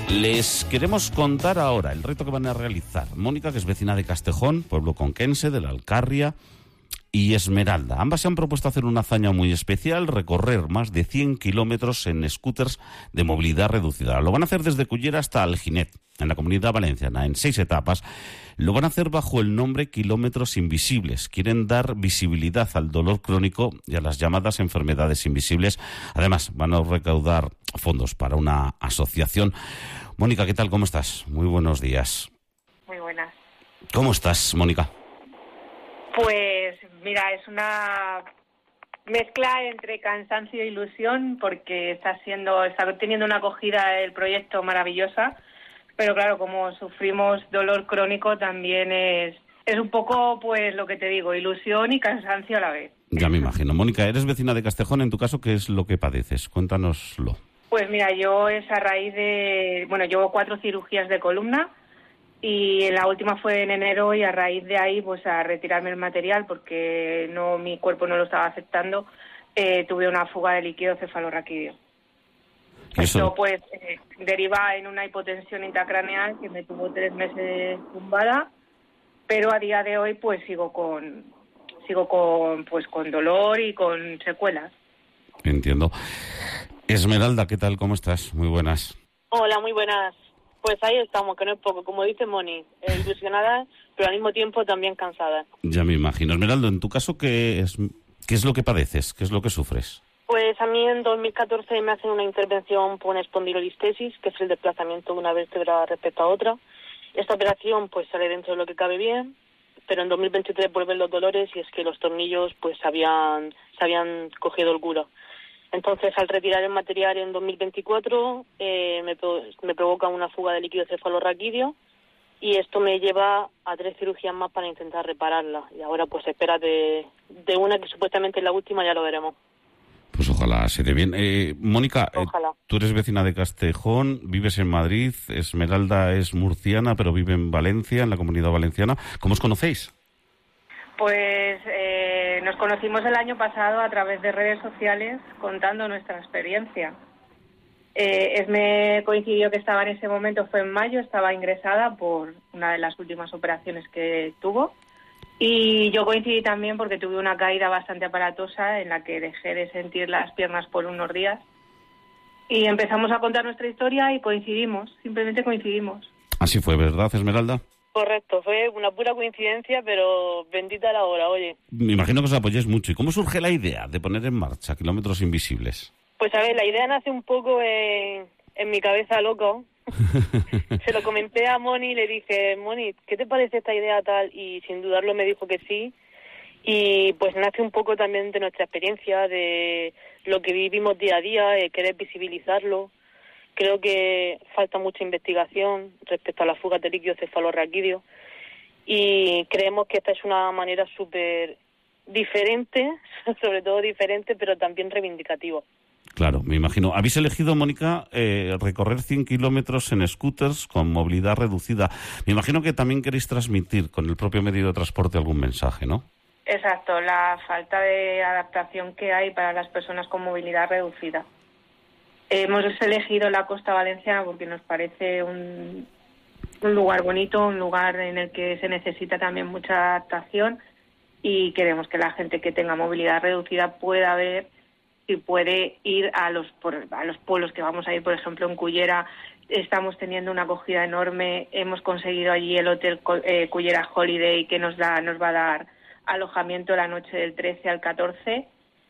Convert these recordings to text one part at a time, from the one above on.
Les queremos contar ahora el reto que van a realizar Mónica, que es vecina de Castejón, pueblo conquense, de la Alcarria, y Esmeralda. Ambas se han propuesto hacer una hazaña muy especial, recorrer más de 100 kilómetros en scooters de movilidad reducida. Lo van a hacer desde Cullera hasta Alginet, en la Comunidad Valenciana, en 6 etapas. Lo van a hacer bajo el nombre Kilómetros Invisibles. Quieren dar visibilidad al dolor crónico y a las llamadas enfermedades invisibles. Además, van a recaudar fondos para una asociación. Mónica, ¿qué tal? ¿Cómo estás? Muy buenos días. Muy buenas. ¿Cómo estás, Mónica? Pues mira, es una mezcla entre cansancio e ilusión, porque está teniendo una acogida el proyecto maravillosa, pero claro, como sufrimos dolor crónico también es un poco, pues lo que te digo, ilusión y cansancio a la vez. Ya me imagino. Mónica, eres vecina de Castejón. En tu caso, ¿qué es lo que padeces? Cuéntanoslo. Pues mira, yo es a raíz llevo 4 cirugías de columna y la última fue en enero, y a raíz de ahí, pues a retirarme el material porque mi cuerpo no lo estaba aceptando, tuve una fuga de líquido cefalorraquídeo. Esto pues deriva en una hipotensión intracraneal que me tuvo 3 meses tumbada, pero a día de hoy pues sigo con dolor y con secuelas. Entiendo. Esmeralda, ¿qué tal? ¿Cómo estás? Muy buenas. Hola, muy buenas. Pues ahí estamos, que no es poco, como dice Moni, ilusionada, pero al mismo tiempo también cansada. Ya me imagino. Esmeralda, en tu caso, ¿qué es lo que padeces? ¿Qué es lo que sufres? Pues a mí en 2014 me hacen una intervención por una espondilolistesis, que es el desplazamiento de una vértebra respecto a otra. Esta operación pues sale dentro de lo que cabe bien, pero en 2023 vuelven los dolores, y es que los tornillos pues se habían cogido holgura. Entonces, al retirar el material en 2024, me provoca una fuga de líquido cefalorraquídeo, y esto me lleva a 3 cirugías más para intentar repararla. Y ahora pues espera de una que supuestamente es la última, ya lo veremos. Pues ojalá se dé bien. Mónica, tú eres vecina de Castejón, vives en Madrid, Esmeralda es murciana, pero vive en Valencia, en la Comunidad Valenciana. ¿Cómo os conocéis? Pues nos conocimos el año pasado a través de redes sociales, contando nuestra experiencia. Me coincidió que estaba en ese momento, fue en mayo, estaba ingresada por una de las últimas operaciones que tuvo, y yo coincidí también porque tuve una caída bastante aparatosa en la que dejé de sentir las piernas por unos días, y empezamos a contar nuestra historia y simplemente coincidimos. Así fue, ¿verdad, Esmeralda? Correcto, fue una pura coincidencia, pero bendita la hora, oye. Me imagino que os apoyéis mucho. ¿Y cómo surge la idea de poner en marcha Kilómetros Invisibles? Pues a ver, la idea nace un poco en mi cabeza loca. Se lo comenté a Moni y le dije, Moni, ¿qué te parece esta idea tal? Y sin dudarlo me dijo que sí. Y pues nace un poco también de nuestra experiencia, de lo que vivimos día a día, querer visibilizarlo. Creo que falta mucha investigación respecto a la fuga de líquido cefalorraquídeo, y creemos que esta es una manera súper diferente, sobre todo diferente, pero también reivindicativa. Claro, me imagino. Habéis elegido, Mónica, recorrer 100 kilómetros en scooters con movilidad reducida. Me imagino que también queréis transmitir con el propio medio de transporte algún mensaje, ¿no? Exacto, la falta de adaptación que hay para las personas con movilidad reducida. Hemos elegido la Costa Valenciana porque nos parece un lugar bonito, un lugar en el que se necesita también mucha adaptación, y queremos que la gente que tenga movilidad reducida pueda ver si puede ir a los pueblos que vamos a ir. Por ejemplo, en Cullera estamos teniendo una acogida enorme. Hemos conseguido allí el hotel Cullera Holiday, que nos va a dar alojamiento la noche del 13 al 14,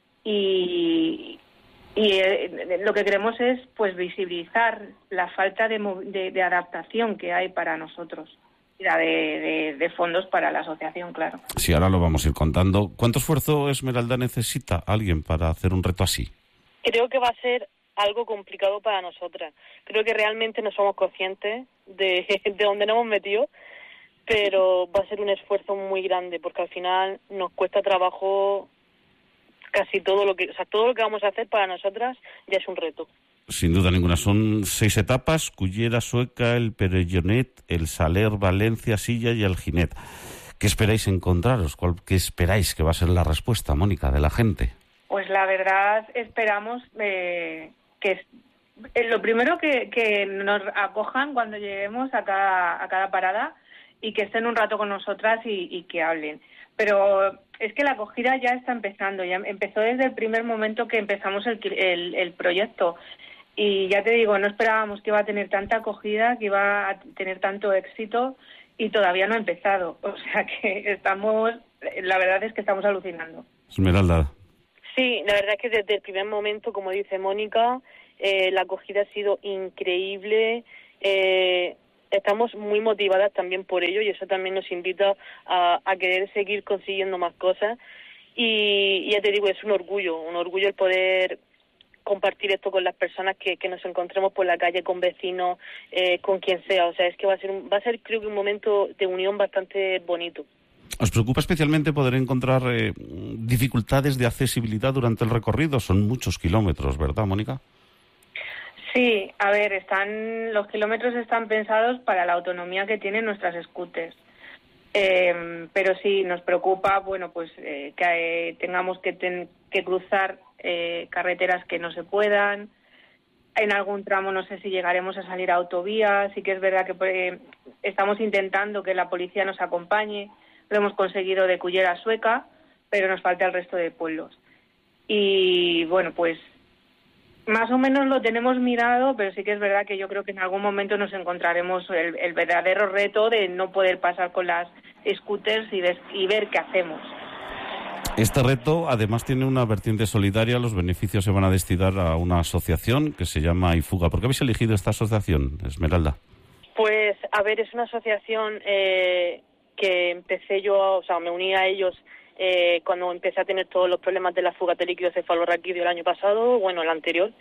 y lo que queremos es pues visibilizar la falta de adaptación que hay para nosotros, y la de fondos para la asociación, claro. Sí, ahora lo vamos a ir contando. ¿Cuánto esfuerzo, Esmeralda, necesita alguien para hacer un reto así? Creo que va a ser algo complicado para nosotras. Creo que realmente no somos conscientes de dónde nos hemos metido, pero va a ser un esfuerzo muy grande, porque al final nos cuesta trabajo casi todo lo que vamos a hacer para nosotras ya es un reto. Sin duda ninguna. Son 6 etapas: Cullera, Sueca, el Perellonet, el Saler, Valencia, Silla y Alginet. ¿Qué esperáis encontraros? ¿Qué esperáis que va a ser la respuesta, Mónica, de la gente? Pues la verdad esperamos que Lo primero que nos acojan cuando lleguemos a cada parada y que estén un rato con nosotras y que hablen. Pero es que la acogida ya está empezando, ya empezó desde el primer momento que empezamos el proyecto. Y ya te digo, no esperábamos que iba a tener tanta acogida, que iba a tener tanto éxito y todavía no ha empezado. O sea que la verdad es que estamos alucinando. Esmeralda. Sí, la verdad es que desde el primer momento, como dice Mónica, la acogida ha sido increíble. Estamos muy motivadas también por ello y eso también nos invita a querer seguir consiguiendo más cosas. Y ya te digo, es un orgullo el poder compartir esto con las personas que nos encontremos por la calle, con vecinos, con quien sea. O sea, es que va a ser creo que un momento de unión bastante bonito. ¿Os preocupa especialmente poder encontrar dificultades de accesibilidad durante el recorrido? Son muchos kilómetros, ¿verdad, Mónica? Sí, a ver, los kilómetros están pensados para la autonomía que tienen nuestras scooters. Pero sí, nos preocupa, bueno, pues que tengamos que cruzar carreteras que no se puedan. En algún tramo no sé si llegaremos a salir a autovías. Sí que es verdad que estamos intentando que la policía nos acompañe. Lo hemos conseguido de Cullera a Sueca, pero nos falta el resto de pueblos. Y bueno, pues más o menos lo tenemos mirado, pero sí que es verdad que yo creo que en algún momento nos encontraremos el verdadero reto de no poder pasar con las scooters y ver qué hacemos. Este reto además tiene una vertiente solidaria. Los beneficios se van a destinar a una asociación que se llama iFuga. ¿Por qué habéis elegido esta asociación, Esmeralda? Pues, a ver, es una asociación que empecé yo, o sea, me uní a ellos cuando empecé a tener todos los problemas de la fuga de líquido cefalorraquídeo el año pasado, bueno, el anterior.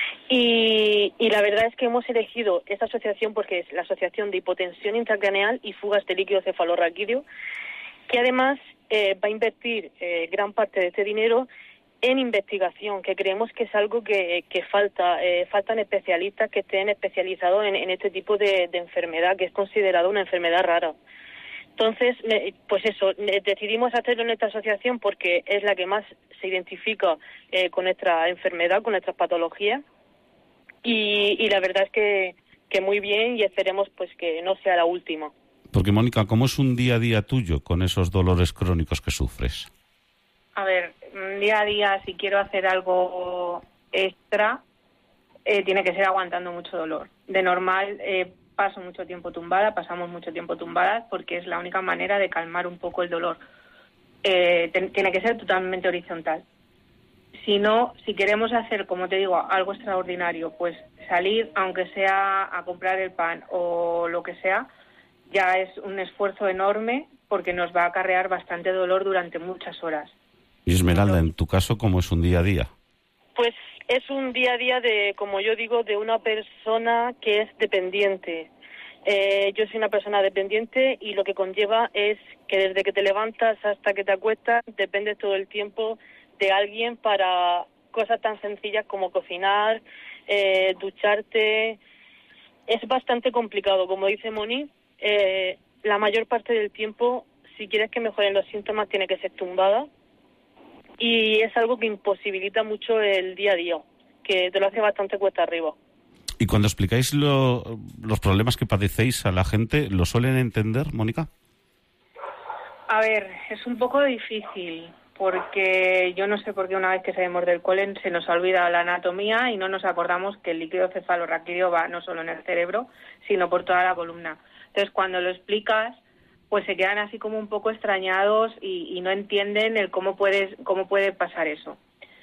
Y la verdad es que hemos elegido esta asociación porque es la Asociación de Hipotensión Intracraneal y Fugas de Líquido Cefalorraquídeo, que además va a invertir gran parte de este dinero en investigación, que creemos que es algo que falta. Faltan especialistas que estén especializados en este tipo de enfermedad, que es considerada una enfermedad rara. Entonces, pues eso, decidimos hacerlo en esta asociación porque es la que más se identifica con nuestra enfermedad, con nuestras patologías. Y la verdad es que muy bien y esperemos pues que no sea la última. Porque, Mónica, ¿cómo es un día a día tuyo con esos dolores crónicos que sufres? A ver, día a día, si quiero hacer algo extra, tiene que ser aguantando mucho dolor. De normal, pasamos mucho tiempo tumbadas porque es la única manera de calmar un poco el dolor. Tiene que ser totalmente horizontal. Si no, si queremos hacer, como te digo, algo extraordinario, pues salir, aunque sea a comprar el pan o lo que sea, ya es un esfuerzo enorme porque nos va a acarrear bastante dolor durante muchas horas. Y Esmeralda, en tu caso, ¿cómo es un día a día? Pues es un día a día de, como yo digo, de una persona que es dependiente. Yo soy una persona dependiente y lo que conlleva es que desde que te levantas hasta que te acuestas dependes todo el tiempo de alguien para cosas tan sencillas como cocinar, ducharte. Es bastante complicado, como dice Moni. La mayor parte del tiempo, si quieres que mejoren los síntomas, tiene que ser tumbada. Y es algo que imposibilita mucho el día a día, que te lo hace bastante cuesta arriba. Y cuando explicáis los problemas que padecéis a la gente, ¿lo suelen entender, Mónica? A ver, es un poco difícil, porque yo no sé por qué una vez que salimos del cole se nos ha olvidado la anatomía y no nos acordamos que el líquido cefalorraquídeo va no solo en el cerebro, sino por toda la columna. Entonces, cuando lo explicas, pues se quedan así como un poco extrañados y no entienden el cómo puede pasar eso.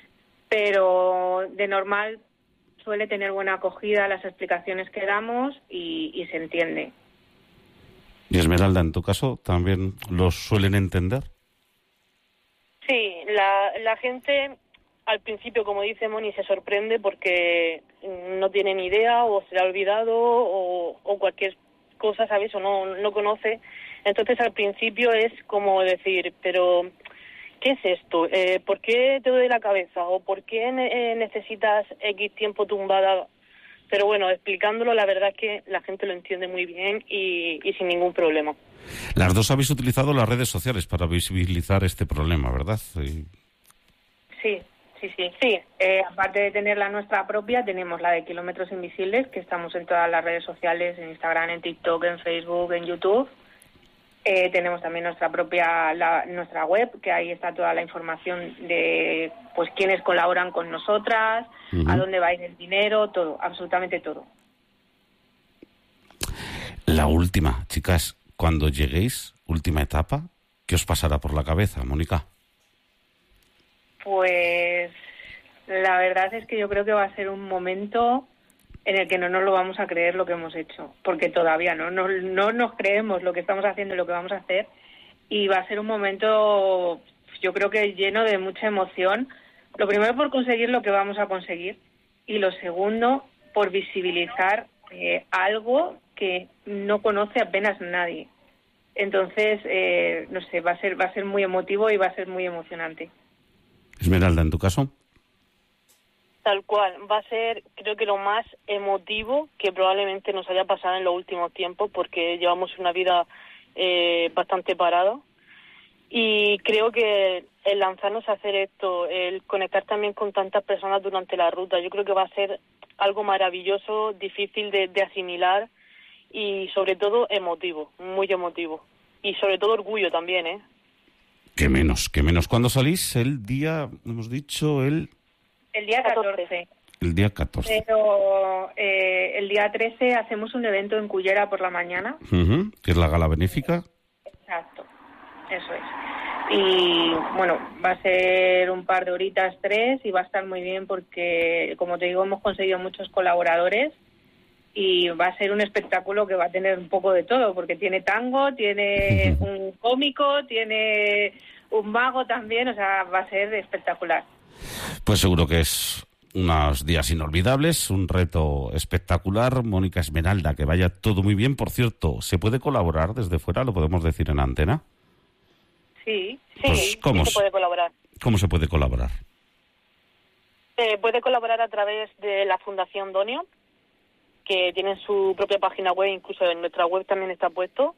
Pero de normal suele tener buena acogida las explicaciones que damos y se entiende. Y Esmeralda, en tu caso, ¿también los suelen entender? Sí, la gente al principio, como dice Moni, se sorprende porque no tiene ni idea o se le ha olvidado o cualquier cosa, ¿sabes? O no conoce. Entonces al principio es como decir, pero ¿qué es esto? ¿Por qué te duele la cabeza? ¿O por qué necesitas X tiempo tumbada? Pero bueno, explicándolo, la verdad es que la gente lo entiende muy bien y sin ningún problema. Las dos habéis utilizado las redes sociales para visibilizar este problema, ¿verdad? Sí, Sí. Aparte de tener la nuestra propia, tenemos la de Kilómetros Invisibles, que estamos en todas las redes sociales, en Instagram, en TikTok, en Facebook, en YouTube. Tenemos también nuestra propia, nuestra web, que ahí está toda la información de pues quiénes colaboran con nosotras, a dónde va a ir el dinero, todo, absolutamente todo. La última, chicas, cuando lleguéis, última etapa, ¿qué os pasará por la cabeza, Mónica? Pues la verdad es que yo creo que va a ser un momento en el que no nos lo vamos a creer lo que hemos hecho, porque todavía no nos creemos lo que estamos haciendo y lo que vamos a hacer, y va a ser un momento, yo creo que lleno de mucha emoción, lo primero por conseguir lo que vamos a conseguir, y lo segundo por visibilizar algo que no conoce apenas nadie. Entonces, no sé, va a ser muy emotivo y va a ser muy emocionante. Esmeralda, ¿en tu caso? Tal cual, va a ser creo que lo más emotivo que probablemente nos haya pasado en los últimos tiempos, porque llevamos una vida bastante parada, y creo que el lanzarnos a hacer esto, el conectar también con tantas personas durante la ruta, yo creo que va a ser algo maravilloso, difícil de asimilar y sobre todo emotivo, muy emotivo, y sobre todo orgullo también, ¿eh? Qué menos. ¿Cuándo salís? El día, hemos dicho, el día 14. El día 14. Pero el día 13 hacemos un evento en Cullera por la mañana. Que es la gala benéfica. Exacto, eso es. Y bueno, va a ser un par de horitas, 3, y va a estar muy bien porque, como te digo, hemos conseguido muchos colaboradores y va a ser un espectáculo que va a tener un poco de todo, porque tiene tango, tiene un cómico, tiene un mago también, o sea, va a ser espectacular. Pues seguro que es unos días inolvidables, un reto espectacular. Mónica Esmeralda, que vaya todo muy bien. Por cierto, ¿se puede colaborar desde fuera? ¿Lo podemos decir en antena? Sí, Pues, ¿cómo se puede colaborar? ¿Cómo se puede colaborar? Puede colaborar a través de la Fundación Donio, que tienen su propia página web, incluso en nuestra web también está puesto.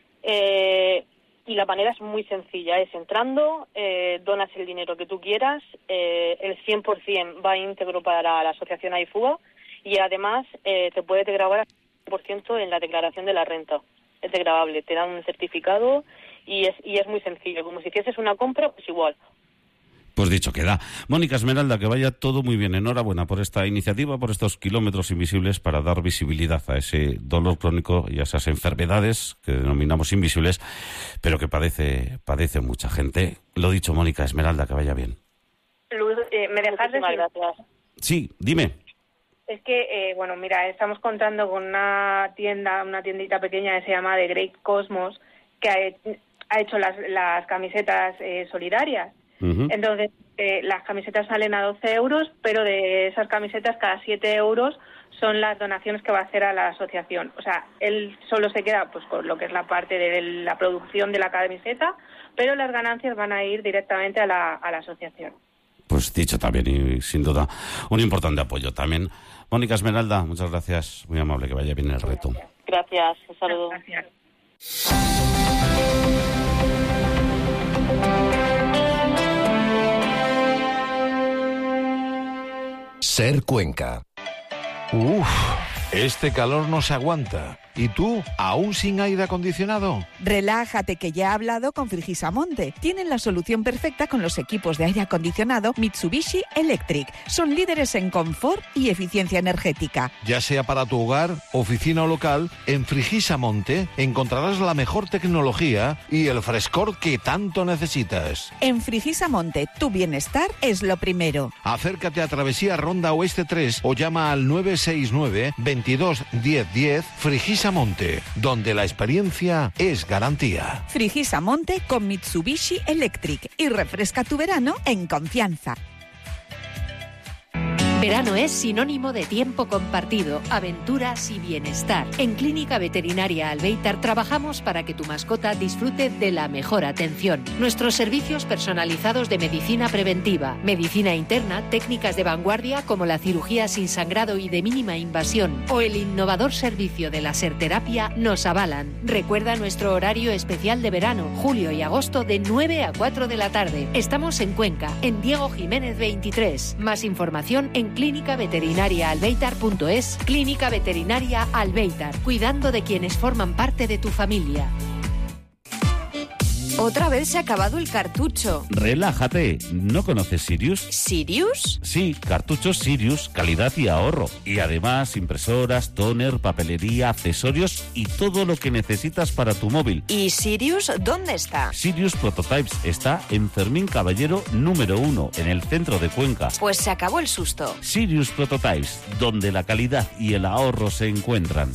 Y la manera es muy sencilla, es entrando, donas el dinero que tú quieras, el 100% va íntegro para la asociación AIFUGA, y además te puedes grabar al 100% en la declaración de la renta. Es degradable, te dan un certificado y es muy sencillo, como si hicieses una compra, pues igual. Pues dicho queda. Mónica Esmeralda, que vaya todo muy bien. Enhorabuena por esta iniciativa, por estos kilómetros invisibles para dar visibilidad a ese dolor crónico y a esas enfermedades que denominamos invisibles, pero que padece mucha gente. Lo dicho, Mónica Esmeralda, que vaya bien. Luz, ¿me dejas decir? Gracias. Sí, dime. Es que, bueno, mira, estamos contando con una tiendita pequeña que se llama The Great Cosmos, que ha hecho las camisetas solidarias. Entonces, las camisetas salen a 12 euros, pero de esas camisetas cada 7 euros son las donaciones que va a hacer a la asociación. O sea, él solo se queda pues con lo que es la parte de la producción de la camiseta, pero las ganancias van a ir directamente a la asociación. Pues dicho también, y sin duda un importante apoyo también. Mónica Esmeralda, muchas gracias, muy amable, que vaya bien el reto. Gracias, un saludo. Gracias. Ser Cuenca. Este calor no se aguanta. ¿Y tú, aún sin aire acondicionado? Relájate, que ya he hablado con Frigisamonte. Tienen la solución perfecta con los equipos de aire acondicionado Mitsubishi Electric. Son líderes en confort y eficiencia energética. Ya sea para tu hogar, oficina o local, en Frigisamonte encontrarás la mejor tecnología y el frescor que tanto necesitas. En Frigisamonte, tu bienestar es lo primero. Acércate a Travesía Ronda Oeste 3 o llama al 969 22 10 10 Frigisamonte, donde la experiencia es garantía. Frigisamonte con Mitsubishi Electric, y refresca tu verano en confianza. Verano es sinónimo de tiempo compartido, aventuras y bienestar. En Clínica Veterinaria Albeitar trabajamos para que tu mascota disfrute de la mejor atención. Nuestros servicios personalizados de medicina preventiva, medicina interna, técnicas de vanguardia como la cirugía sin sangrado y de mínima invasión o el innovador servicio de laserterapia nos avalan. Recuerda nuestro horario especial de verano, julio y agosto de 9 a 4 de la tarde. Estamos en Cuenca, en Diego Jiménez 23. Más información en clínicaveterinariaalbeitar.es. Clínica Veterinaria Albeitar, cuidando de quienes forman parte de tu familia. Otra vez se ha acabado el cartucho. Relájate, ¿no conoces Sirius? ¿Sirius? Sí, cartuchos Sirius, calidad y ahorro. Y además impresoras, tóner, papelería, accesorios y todo lo que necesitas para tu móvil. ¿Y Sirius dónde está? Sirius Prototypes está en Fermín Caballero número 1, en el centro de Cuenca. Pues se acabó el susto. Sirius Prototypes, donde la calidad y el ahorro se encuentran.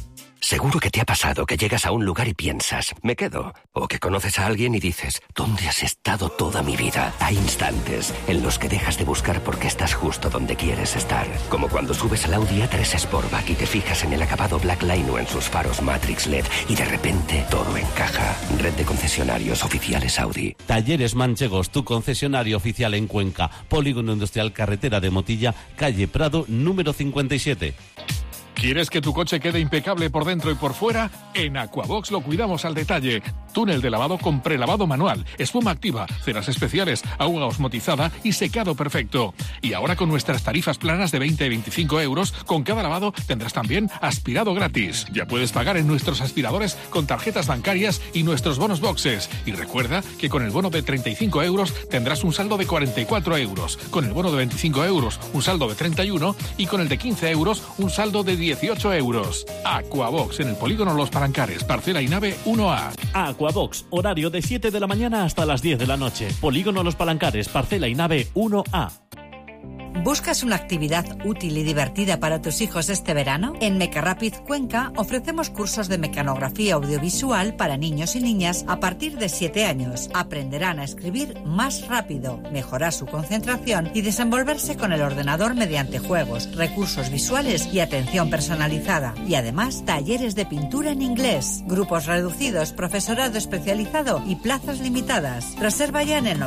Seguro que te ha pasado que llegas a un lugar y piensas, me quedo. O que conoces a alguien y dices, ¿dónde has estado toda mi vida? Hay instantes en los que dejas de buscar porque estás justo donde quieres estar. Como cuando subes al Audi A3 Sportback y te fijas en el acabado Black Line o en sus faros Matrix LED y de repente todo encaja. Red de concesionarios oficiales Audi. Talleres Manchegos, tu concesionario oficial en Cuenca. Polígono Industrial Carretera de Motilla, calle Prado, número 57. ¿Quieres que tu coche quede impecable por dentro y por fuera? En Aquabox lo cuidamos al detalle. Túnel de lavado con prelavado manual, espuma activa, ceras especiales, agua osmotizada y secado perfecto. Y ahora con nuestras tarifas planas de 20 y 25 euros, con cada lavado tendrás también aspirado gratis. Ya puedes pagar en nuestros aspiradores con tarjetas bancarias y nuestros bonos boxes. Y recuerda que con el bono de 35 euros tendrás un saldo de 44 euros. Con el bono de 25 euros, un saldo de 31 y con el de 15 euros, un saldo de 18 euros. Aquabox en el polígono Los Palancares, parcela y nave 1A. Aquabox, horario de 7 de la mañana hasta las 10 de la noche. Polígono Los Palancares, parcela y nave 1A. ¿Buscas una actividad útil y divertida para tus hijos este verano? En Mecarapid Cuenca ofrecemos cursos de mecanografía audiovisual para niños y niñas a partir de 7 años. Aprenderán a escribir más rápido, mejorar su concentración y desenvolverse con el ordenador mediante juegos, recursos visuales y atención personalizada. Y además, talleres de pintura en inglés, grupos reducidos, profesorado especializado y plazas limitadas. Reserva ya en el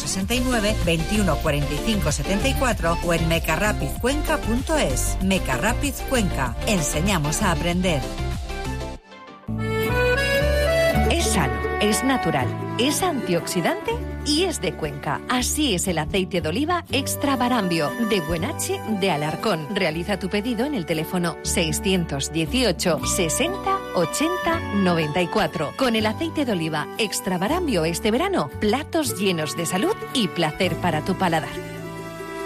969 21 45 74 o en mecarapidcuenca.es. Mecarapid Cuenca. Enseñamos a aprender. Es sano, es natural, es antioxidante y es de Cuenca. Así es el aceite de oliva Extra Barambio, de Buenache de Alarcón. Realiza tu pedido en el teléfono 618 60 80 94. Con el aceite de oliva Extra Barambio este verano, platos llenos de salud y placer para tu paladar.